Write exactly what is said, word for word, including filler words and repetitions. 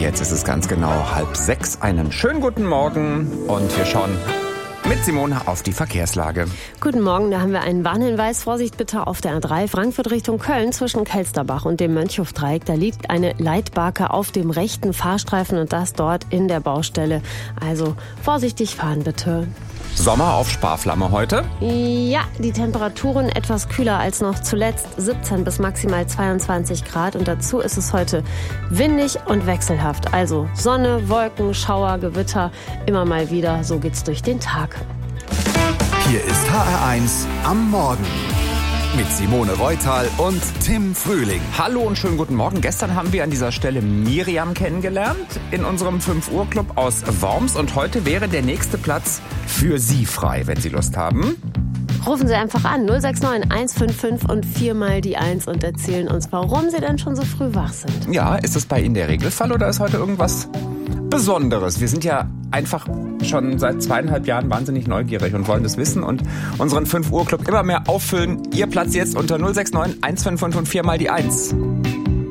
Jetzt ist es ganz genau halb sechs. Einen schönen guten Morgen und wir schauen mit Simone auf die Verkehrslage. Guten Morgen, da haben wir einen Warnhinweis. Vorsicht bitte auf der A drei Frankfurt Richtung Köln zwischen Kelsterbach und dem Mönchhofdreieck. Da liegt eine Leitbarke auf dem rechten Fahrstreifen und das dort in der Baustelle. Also vorsichtig fahren bitte. Sommer auf Sparflamme heute? Ja, die Temperaturen etwas kühler als noch zuletzt, siebzehn bis maximal zweiundzwanzig Grad. Und dazu ist es heute windig und wechselhaft. Also Sonne, Wolken, Schauer, Gewitter, immer mal wieder. So geht's durch den Tag. Hier ist H R eins am Morgen. Mit Simone Reutal und Tim Frühling. Hallo und schönen guten Morgen. Gestern haben wir an dieser Stelle Miriam kennengelernt in unserem fünf Uhr Club aus Worms. Und heute wäre der nächste Platz für Sie frei, wenn Sie Lust haben. Rufen Sie einfach an, null sechs neun eins fünf fünf und viermal die eins und erzählen uns, warum Sie denn schon so früh wach sind. Ja, ist das bei Ihnen der Regelfall oder ist heute irgendwas Besonderes? Wir sind ja einfach schon seit zweieinhalb Jahren wahnsinnig neugierig und wollen das wissen und unseren fünf Uhr Club immer mehr auffüllen. Ihr Platz jetzt unter null sechs neun eins fünf fünf und viermal die eins.